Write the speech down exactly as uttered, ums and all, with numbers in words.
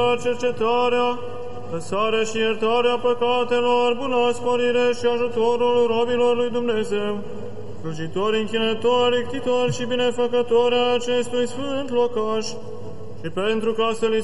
cercetarea, lăsarea și iertarea păcatelor, buna sporire și ajutorul robilor lui Dumnezeu, slujitori, închinători, ctitori și binefăcători acestui sfânt locaș, și pentru ca să li